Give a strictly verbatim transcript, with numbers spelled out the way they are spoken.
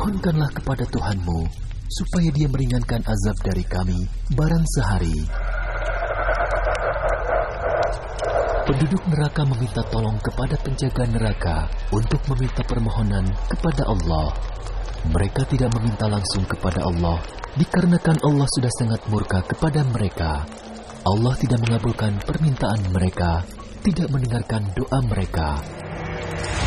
Mohonkanlah kepada Tuhanmu supaya Dia meringankan azab dari kami barang sehari. Penduduk neraka meminta tolong kepada penjaga neraka untuk meminta permohonan kepada Allah. Mereka tidak meminta langsung kepada Allah, dikarenakan Allah sudah sangat murka kepada mereka. Allah tidak mengabulkan permintaan mereka, tidak mendengarkan doa mereka.